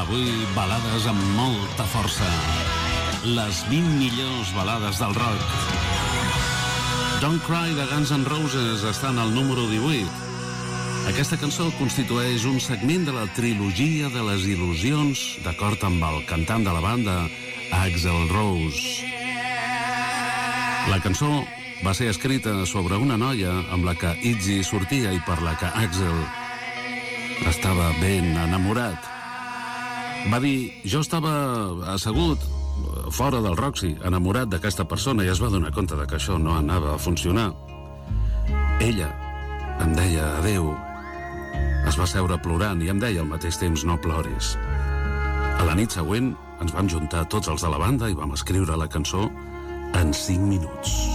Avui balades amb molta força. Les 20 millors balades del rock. Don't Cry de Guns N' Roses està en el número 18. Aquesta cançó constitueix un segment de la trilogia de les il·lusions, d'acord amb el cantant de la banda, Axl Rose. La cançó va ser escrita sobre una noia amb la que Iggy sortia i per la que Axl estava ben enamorat. Va dir, jo estava assegut fora del Roxy, enamorat d'aquesta persona, i es va donar compte de que això no anava a funcionar. Ella em deia adeu, es va seure plorant i em deia al mateix temps no ploris. A la nit següent ens vam juntar tots els de la banda i vam escriure la cançó en 5 minuts.